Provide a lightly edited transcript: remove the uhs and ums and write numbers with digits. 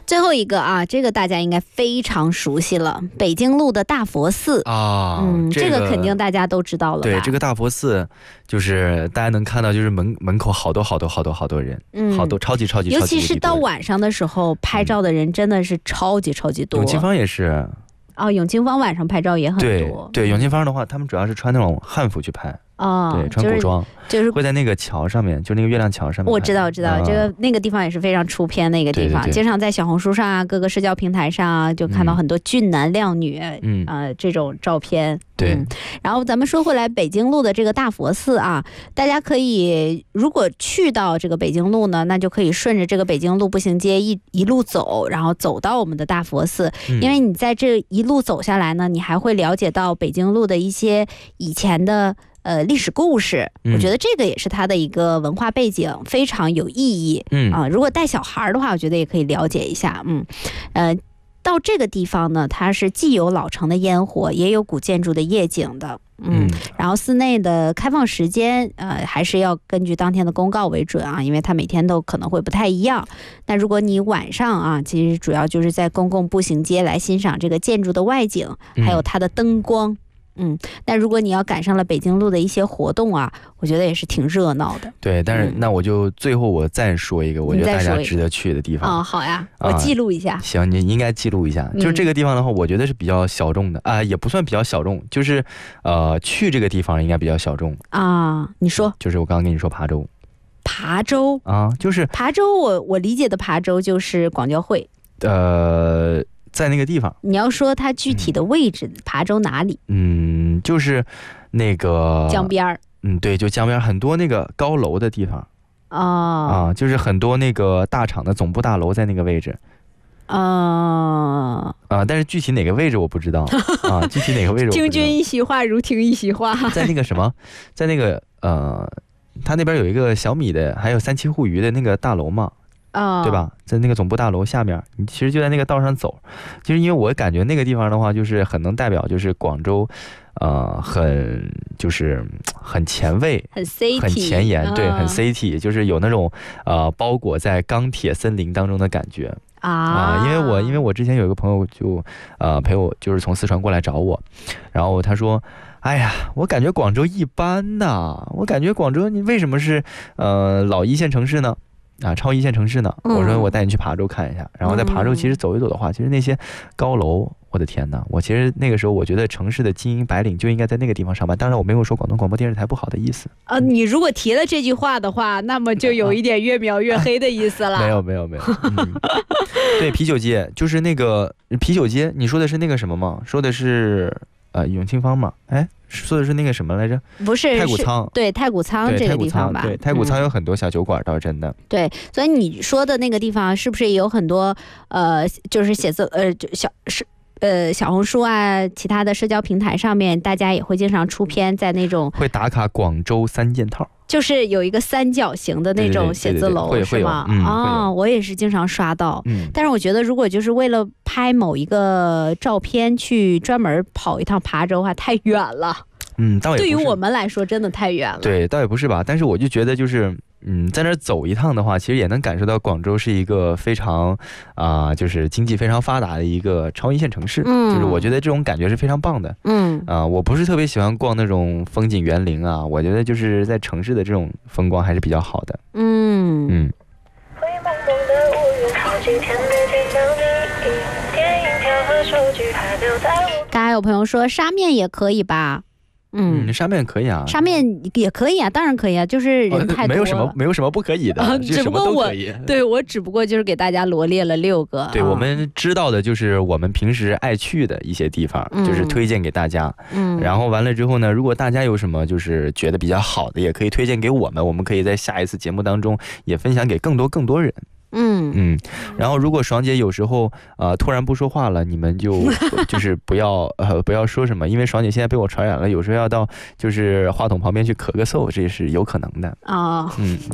最后一个啊，这个大家应该非常熟悉了，北京路的大佛寺啊，这个肯定大家都知道了吧？ 对，这个大佛寺就是大家能看到，就是门口好多人，好多超级尤其是到晚上的时候，拍照的人真的是超级多。 永庆坊也是。 哦，永庆坊晚上拍照也很多。 对，永庆坊的话，他们主要是穿那种汉服去拍。对，穿古装， 就是会在那个桥上面，就那个月亮桥上面。 我知道，这个那个地方也是非常出片的一个地方，经常在小红书上啊，各个社交平台上啊，就看到很多俊男靓女，这种照片。 对， 然后咱们说回来，北京路的这个大佛寺啊，大家可以如果去到这个北京路呢，那就可以顺着这个北京路步行街一路走，然后走到我们的大佛寺，因为你在这一路走下来呢，你还会了解到北京路的一些以前的历史故事，我觉得这个也是它的一个文化背景，非常有意义。如果带小孩的话，我觉得也可以了解一下。到这个地方呢，它是既有老城的烟火，也有古建筑的夜景的。然后寺内的开放时间，还是要根据当天的公告为准啊，因为它每天都可能会不太一样。那如果你晚上啊，其实主要就是在公共步行街来欣赏这个建筑的外景，还有它的灯光。那如果你要赶上了北京路的一些活动啊，我觉得也是挺热闹的。 对，但是那我就最后我再说一个，我觉得大家值得去的地方。 好呀，我记录一下。 行，你应该记录一下。就是这个地方的话，我觉得是比较小众的啊，也不算比较小众，就是去这个地方应该比较小众啊。你说， 就是我刚刚跟你说琶洲。 琶洲啊， 就是琶洲，我理解的琶洲就是广交会。 在那个地方， 你要说它具体的位置，琶洲哪里？ 就是那个江边儿。 对，就江边很多那个高楼的地方。就是很多那个大厂的总部大楼在那个位置。但是具体哪个位置我不知道啊，具体哪个位置我不知道。 听君一席话，如听一席话。 在那个什么，在那个他那边有一个小米的，还有三七互娱的那个大楼嘛。对吧？在那个总部大楼下面，你其实就在那个道上走。就是因为我感觉那个地方的话，就是很能代表就是广州，很前卫， 很 city， 很前沿，对，很 city， 就是有那种包裹在钢铁森林当中的感觉因为我之前有一个朋友就陪我，就是从四川过来找我，然后他说，哎呀，我感觉广州一般呐，我感觉广州你为什么是老一线城市呢？超一线城市呢？我说我带你去琶洲看一下，然后在琶洲其实走一走的话，其实那些高楼，我的天哪！我其实那个时候我觉得城市的精英白领就应该在那个地方上班。当然我没有说广东广播电视台不好的意思你如果提了这句话的话，那么就有一点越描越黑的意思了。 没有。对，啤酒街就是那个啤酒街，你说的是那个什么吗？说的是永庆坊嘛？说的是那个什么来着？ 不是， 太古仓。 对，太古仓这个地方吧。 对，太古仓有很多小酒馆，倒是真的。 对，所以你说的那个地方是不是也有很多就是写字小红书啊，其他的社交平台上面，大家也会经常出片，在那种会打卡广州三件套。 就是有一个三角形的那种写字楼，是吗？我也是经常刷到。但是我觉得，如果就是为了拍某一个照片去专门跑一趟琶洲的话，太远了。对于我们来说真的太远了。 对，倒也不是吧。但是我就觉得就是在那儿走一趟的话，其实也能感受到广州是一个非常就是经济非常发达的一个超一线城市。就是我觉得这种感觉是非常棒的。我不是特别喜欢逛那种风景园林啊，我觉得就是在城市的这种风光还是比较好的。 刚才有朋友说沙面也可以吧？ 沙面可以啊， 沙面也可以啊，当然可以啊，就是人太多了， 没有什么不可以的， 只不过我只不过就是给大家罗列了6个。 对，我们知道的就是我们平时爱去的一些地方，就是推荐给大家。然后完了之后呢，如果大家有什么就是觉得比较好的，也可以推荐给我们，我们可以在下一次节目当中也分享给更多人。然后如果爽姐有时候突然不说话了，你们就是不要说什么，因为爽姐现在被我传染了，有时候要到就是话筒旁边去咳个嗽，这也是有可能的